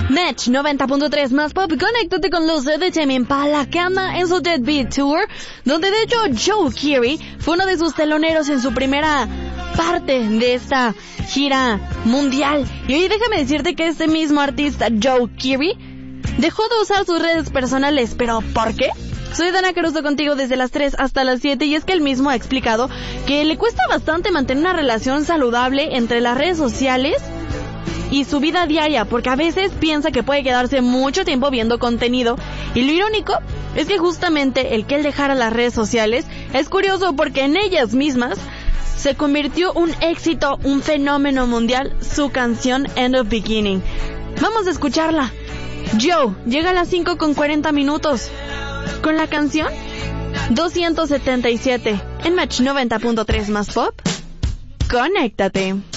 Match 90.3 más pop, conéctate con los de Tame Impala que anda en su Deadbeat Tour, donde de hecho Joe Keery fue uno de sus teloneros en su primera parte de esta gira mundial. Y hoy déjame decirte que este mismo artista, Joe Keery, dejó de usar sus redes personales. ¿Pero por qué? Soy Dana Caruso contigo desde las 3 hasta las 7 y es que él mismo ha explicado que le cuesta bastante mantener una relación saludable entre las redes sociales y su vida diaria, porque a veces piensa que puede quedarse mucho tiempo viendo contenido. Y lo irónico es que justamente el que él dejara las redes sociales es curioso porque en ellas mismas se convirtió un éxito, un fenómeno mundial, su canción End of Beginning. Vamos a escucharla. Joe llega a las 5:40 con la canción 277 en Match 90.3 más pop. Conéctate.